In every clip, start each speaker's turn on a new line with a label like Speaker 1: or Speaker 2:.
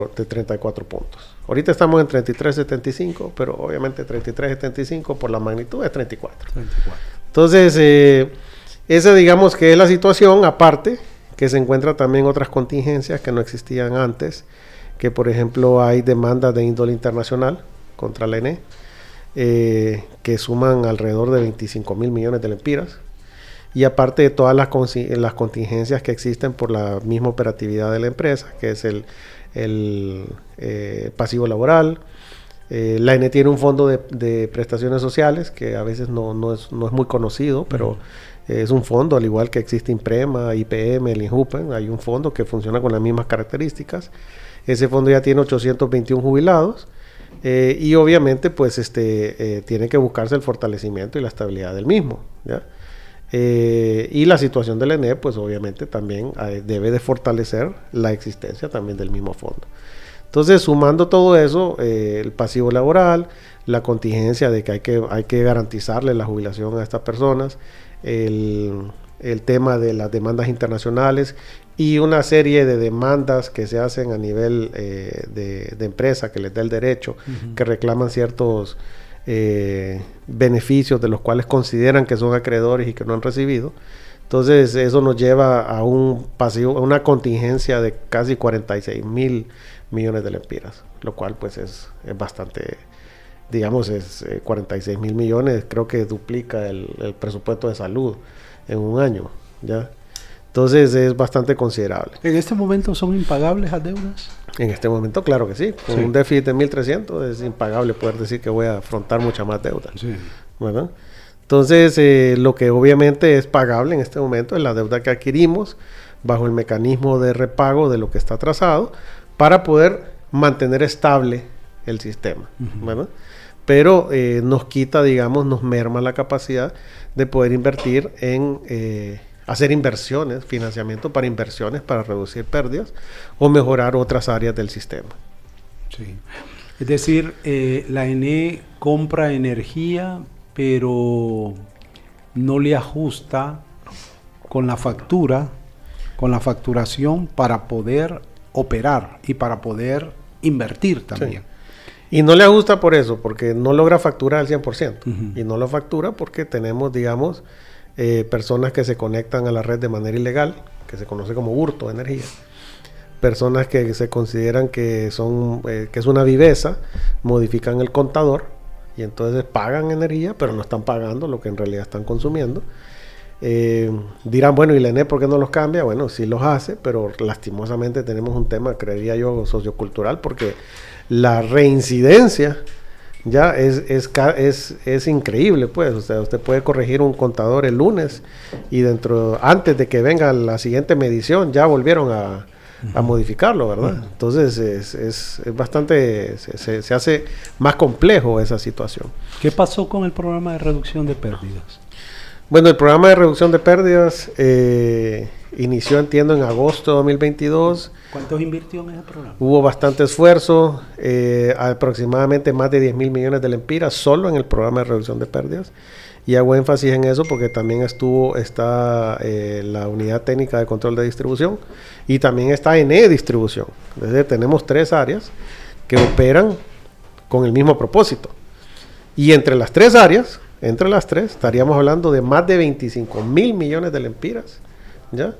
Speaker 1: de 34 puntos. Ahorita estamos en 33.75, pero obviamente 33.75 por la magnitud es 34. Entonces, esa digamos que es la situación, aparte que se encuentra también otras contingencias que no existían antes, que por ejemplo hay demandas de índole internacional contra la ENE, que suman alrededor de 25.000 millones de lempiras, y aparte de todas las contingencias que existen por la misma operatividad de la empresa, que es el pasivo laboral. La ENE tiene un fondo de prestaciones sociales que a veces no es muy conocido, pero es un fondo, al igual que existe IMPREMA, IPM, el INJUPEN, hay un fondo que funciona con las mismas características. Ese fondo ya tiene 821 jubilados, y obviamente pues tiene que buscarse el fortalecimiento y la estabilidad del mismo, ¿ya? Y la situación del ENE pues obviamente también debe de fortalecer la existencia también del mismo fondo. Entonces, sumando todo eso, el pasivo laboral, la contingencia de que hay que garantizarle la jubilación a estas personas, el tema de las demandas internacionales y una serie de demandas que se hacen a nivel de empresa que les da el derecho, que reclaman ciertos beneficios de los cuales consideran que son acreedores y que no han recibido. Entonces eso nos lleva a un pasivo, a una contingencia de casi 46.000 millones de lempiras, lo cual pues es bastante, digamos, es 46.000 millones, creo que duplica el presupuesto de salud en un año, ¿ya? Entonces es bastante considerable.
Speaker 2: ¿En este momento son impagables las deudas?
Speaker 1: En este momento, claro que sí. Con un déficit de 1.300 es impagable poder decir que voy a afrontar mucha más deuda. Sí. ¿Verdad? Entonces, lo que obviamente es pagable en este momento es la deuda que adquirimos bajo el mecanismo de repago de lo que está atrasado para poder mantener estable el sistema. ¿Verdad? Pero nos quita, digamos, nos merma la capacidad de poder invertir en hacer inversiones, financiamiento para inversiones para reducir pérdidas o mejorar otras áreas del sistema.
Speaker 2: Sí. Es decir, la ENE compra energía, pero no le ajusta con la factura, con la facturación para poder operar y para poder invertir también.
Speaker 1: Sí. Y no le ajusta por eso, porque no logra facturar al 100%. Y no lo factura porque tenemos, digamos, personas que se conectan a la red de manera ilegal, que se conoce como hurto de energía. Personas que se consideran que es una viveza, modifican el contador y entonces pagan energía, pero no están pagando lo que en realidad están consumiendo. Dirán, bueno, ¿y la ENE por qué no los cambia? Bueno, sí los hace, pero lastimosamente tenemos un tema, creería yo, sociocultural, porque la reincidencia ya es increíble, pues. O sea, usted puede corregir un contador el lunes y antes de que venga la siguiente medición ya volvieron a modificarlo, ¿verdad? Entonces es bastante, se hace más complejo esa situación.
Speaker 2: ¿Qué pasó con el programa de reducción de pérdidas?
Speaker 1: Bueno, el programa de reducción de pérdidas inició, entiendo, en agosto de 2022.
Speaker 2: ¿Cuántos invirtió en ese programa?
Speaker 1: Hubo bastante esfuerzo, aproximadamente más de 10.000 millones de lempiras solo en el programa de reducción de pérdidas. Y hago énfasis en eso porque también está la unidad técnica de control de distribución y también está ENE distribución. Entonces tenemos 3 áreas que operan con el mismo propósito. Y entre las 3 áreas, estaríamos hablando de más de 25.000 millones de lempiras, ¿ya?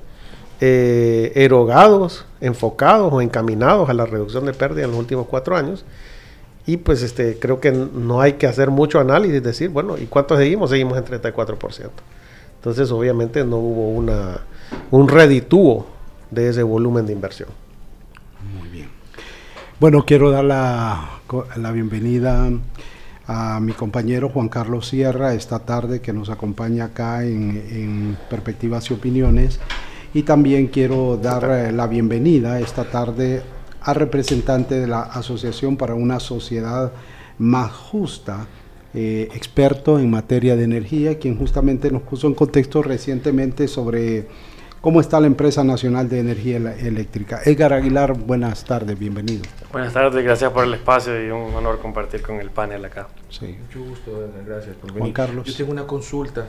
Speaker 1: Erogados, enfocados o encaminados a la reducción de pérdidas en los últimos 4 años. Y pues creo que no hay que hacer mucho análisis, decir, bueno, ¿y cuánto seguimos? Seguimos en 34%. Entonces, obviamente, no hubo un reditúo de ese volumen de inversión.
Speaker 2: Muy bien. Bueno, quiero dar la bienvenida a mi compañero Juan Carlos Sierra esta tarde, que nos acompaña acá en Perspectivas y Opiniones. Y también quiero dar la bienvenida esta tarde al representante de la Asociación para una Sociedad Más Justa, experto en materia de energía, quien justamente nos puso en contexto recientemente sobre cómo está la Empresa Nacional de Energía Eléctrica. Edgar Aguilar, buenas tardes, bienvenido.
Speaker 3: Buenas tardes, gracias por el espacio y un honor compartir con el panel acá.
Speaker 2: Sí.
Speaker 4: Mucho gusto, gracias por venir.
Speaker 2: Juan Carlos.
Speaker 4: Yo tengo una consulta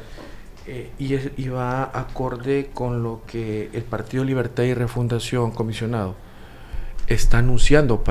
Speaker 4: y va acorde con lo que el Partido Libertad y Refundación, comisionado, está anunciando